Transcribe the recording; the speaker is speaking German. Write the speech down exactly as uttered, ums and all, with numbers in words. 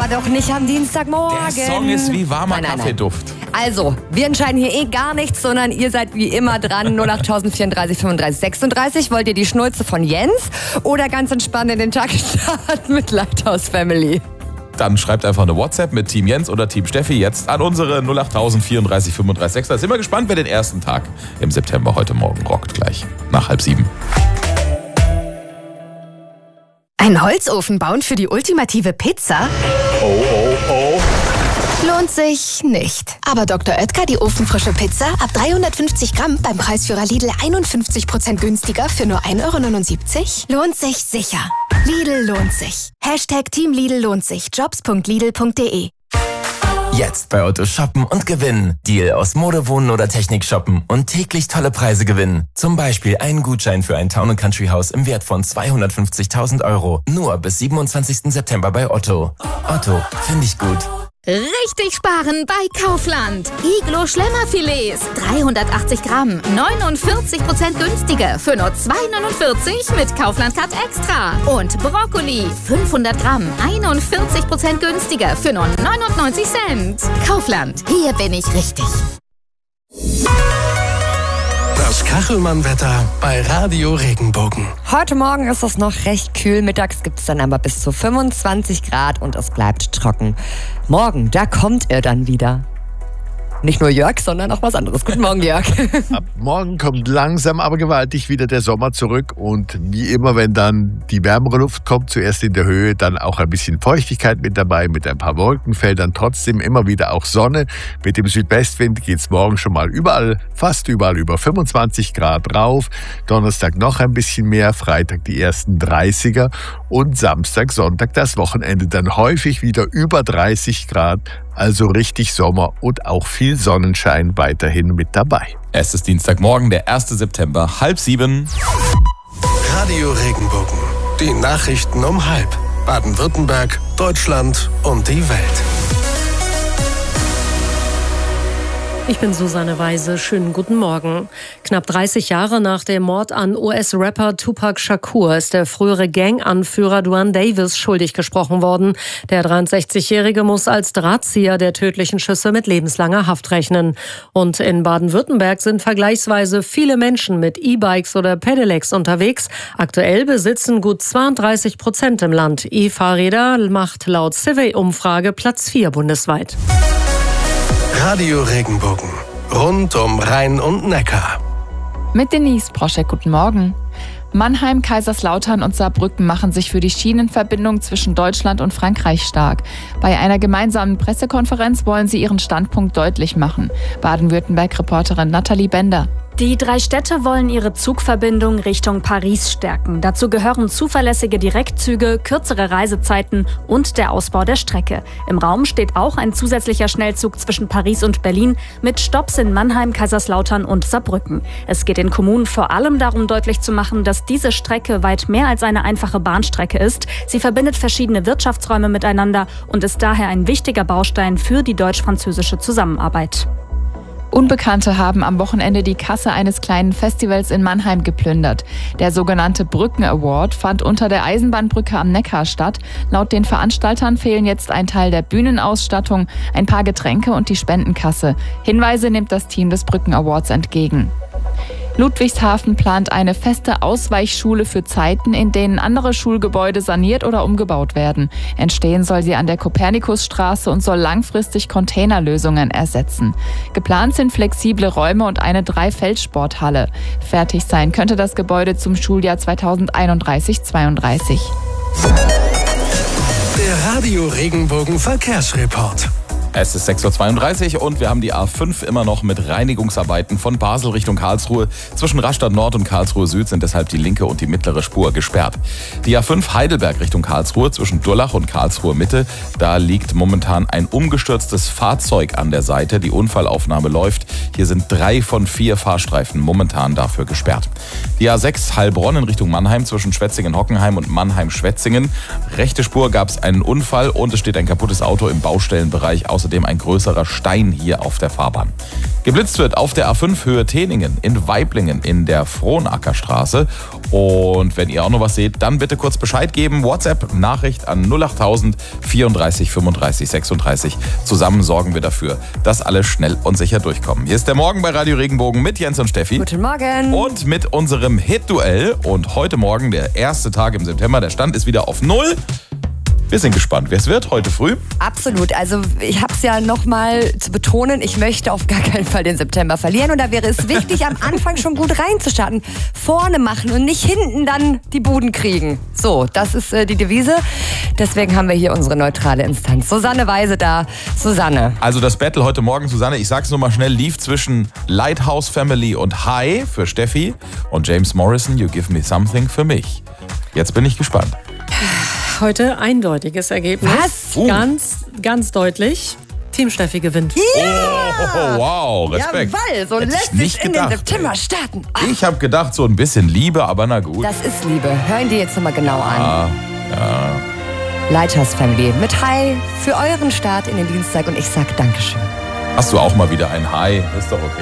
doch nicht am Dienstagmorgen. Der Song ist wie warmer nein, nein, Kaffeeduft. Nein. Also, wir entscheiden hier eh gar nichts, sondern ihr seid wie immer dran. null acht vierunddreißig fünfunddreißig sechsunddreißig. Wollt ihr die Schnulze von Jens oder ganz entspannt in den Tag starten mit Lighthouse Family? Dann schreibt einfach eine WhatsApp mit Team Jens oder Team Steffi jetzt an unsere null acht vierunddreißig fünfunddreißig sechs. Da sind wir gespannt, wer den ersten Tag im September heute Morgen rockt. Gleich nach halb sieben. Ein Holzofen bauen für die ultimative Pizza? Oh, oh, oh. Lohnt sich nicht. Aber Doktor Oetker, die ofenfrische Pizza, ab dreihundertfünfzig Gramm beim Preisführer Lidl einundfünfzig Prozent günstiger für nur ein Euro neunundsiebzig? Lohnt sich sicher. Lidl lohnt sich. Hashtag Team Lidl lohnt sich. jobs punkt lidl punkt de. Jetzt bei Otto shoppen und gewinnen. Deal aus Mode, Wohnen oder Technik shoppen und täglich tolle Preise gewinnen. Zum Beispiel einen Gutschein für ein Town and Country Haus im Wert von zweihundertfünfzigtausend Euro. Nur bis siebenundzwanzigsten September bei Otto. Otto, finde ich gut. Richtig sparen bei Kaufland. Iglo Schlemmerfilets, dreihundertachtzig Gramm, neunundvierzig Prozent günstiger für nur zwei neunundvierzig mit Kaufland Cut Extra. Und Brokkoli, fünfhundert Gramm, einundvierzig Prozent günstiger für nur neunundneunzig Cent. Kaufland, hier bin ich richtig. Das Kachelmann-Wetter bei Radio Regenbogen. Heute Morgen ist es noch recht kühl, mittags gibt es dann aber bis zu fünfundzwanzig Grad und es bleibt trocken. Morgen, da kommt er dann wieder. Nicht nur Jörg, sondern auch was anderes. Guten Morgen, Jörg. Ab morgen kommt langsam, aber gewaltig wieder der Sommer zurück. Und wie immer, wenn dann die wärmere Luft kommt, zuerst in der Höhe, dann auch ein bisschen Feuchtigkeit mit dabei, mit ein paar Wolkenfeldern. Trotzdem immer wieder auch Sonne. Mit dem Südwestwind geht es morgen schon mal überall, fast überall über fünfundzwanzig Grad rauf. Donnerstag noch ein bisschen mehr, Freitag die ersten dreißiger und Samstag, Sonntag das Wochenende dann häufig wieder über dreißig Grad. Also richtig Sommer und auch viel Sonnenschein weiterhin mit dabei. Es ist Dienstagmorgen, der erste September, halb sieben. Radio Regenbogen. Die Nachrichten um halb. Baden-Württemberg, Deutschland und die Welt. Ich bin Susanne Weise. Schönen guten Morgen. Knapp dreißig Jahre nach dem Mord an U S-Rapper Tupac Shakur ist der frühere Gang-Anführer Duane Davis schuldig gesprochen worden. Der dreiundsechzigjährige muss als Drahtzieher der tödlichen Schüsse mit lebenslanger Haft rechnen. Und in Baden-Württemberg sind vergleichsweise viele Menschen mit E-Bikes oder Pedelecs unterwegs. Aktuell besitzen gut zweiunddreißig Prozent im Land E-Fahrräder, macht laut Civey-Umfrage Platz vier bundesweit. Radio Regenbogen. Rund um Rhein und Neckar. Mit Denise Proschek, guten Morgen. Mannheim, Kaiserslautern und Saarbrücken machen sich für die Schienenverbindung zwischen Deutschland und Frankreich stark. Bei einer gemeinsamen Pressekonferenz wollen sie ihren Standpunkt deutlich machen. Baden-Württemberg-Reporterin Nathalie Bender. Die drei Städte wollen ihre Zugverbindung Richtung Paris stärken. Dazu gehören zuverlässige Direktzüge, kürzere Reisezeiten und der Ausbau der Strecke. Im Raum steht auch ein zusätzlicher Schnellzug zwischen Paris und Berlin mit Stopps in Mannheim, Kaiserslautern und Saarbrücken. Es geht den Kommunen vor allem darum, deutlich zu machen, dass diese Strecke weit mehr als eine einfache Bahnstrecke ist. Sie verbindet verschiedene Wirtschaftsräume miteinander und ist daher ein wichtiger Baustein für die deutsch-französische Zusammenarbeit. Unbekannte haben am Wochenende die Kasse eines kleinen Festivals in Mannheim geplündert. Der sogenannte Brücken-Award fand unter der Eisenbahnbrücke am Neckar statt. Laut den Veranstaltern fehlen jetzt ein Teil der Bühnenausstattung, ein paar Getränke und die Spendenkasse. Hinweise nimmt das Team des Brücken-Awards entgegen. Ludwigshafen plant eine feste Ausweichschule für Zeiten, in denen andere Schulgebäude saniert oder umgebaut werden. Entstehen soll sie an der Kopernikusstraße und soll langfristig Containerlösungen ersetzen. Geplant sind flexible Räume und eine Drei-Feld-Sporthalle. Fertig sein könnte das Gebäude zum Schuljahr zweitausendeinunddreißig zweiunddreißig. Der Radio Regenbogen Verkehrsreport. Es ist sechs Uhr zweiunddreißig und wir haben die A fünf immer noch mit Reinigungsarbeiten von Basel Richtung Karlsruhe. Zwischen Rastatt Nord und Karlsruhe Süd sind deshalb die linke und die mittlere Spur gesperrt. Die A fünf Heidelberg Richtung Karlsruhe zwischen Durlach und Karlsruhe Mitte. Da liegt momentan ein umgestürztes Fahrzeug an der Seite. Die Unfallaufnahme läuft. Hier sind drei von vier Fahrstreifen momentan dafür gesperrt. Die A sechs Heilbronn in Richtung Mannheim zwischen Schwetzingen-Hockenheim und Mannheim-Schwetzingen. Rechte Spur gab es einen Unfall und es steht ein kaputtes Auto im Baustellenbereich. außerdem ein größerer Stein hier auf der Fahrbahn. Geblitzt wird auf der A fünf Höhe Teningen, in Weiblingen, in der Frohnackerstraße. Und wenn ihr auch noch was seht, dann bitte kurz Bescheid geben. WhatsApp-Nachricht an null acht tausend vierunddreißig fünfunddreißig sechsunddreißig. Zusammen sorgen wir dafür, dass alle schnell und sicher durchkommen. Hier ist der Morgen bei Radio Regenbogen mit Jens und Steffi. Guten Morgen. Und mit unserem Hit-Duell. Und heute Morgen, der erste Tag im September, der Stand ist wieder auf Null. Wir sind gespannt, wer es wird heute früh. Absolut. Also ich habe es ja nochmal zu betonen, ich möchte auf gar keinen Fall den September verlieren. Und da wäre es wichtig, am Anfang schon gut reinzustarten. Vorne machen und nicht hinten dann die Buden kriegen. So, das ist äh, die Devise. Deswegen haben wir hier unsere neutrale Instanz. Susanne Weise da. Susanne. Also das Battle heute Morgen, Susanne, ich sag's nur mal schnell, lief zwischen Lighthouse Family und Hi für Steffi und James Morrison, You Give Me Something für mich. Jetzt bin ich gespannt. Heute eindeutiges Ergebnis. Was? Uh. Ganz, ganz deutlich. Team Steffi gewinnt. Oh, wow, Respekt. Jawohl, so Hätte ich lässt nicht sich in gedacht, den September ey. starten. Ich habe gedacht, so ein bisschen Liebe, aber na gut. Das ist Liebe. Hören die jetzt nochmal genau an. Ah, ja. Lighthouse Family mit Hi für euren Start in den Dienstag und ich sag Dankeschön. Hast du auch mal wieder ein Hi? Ist doch okay.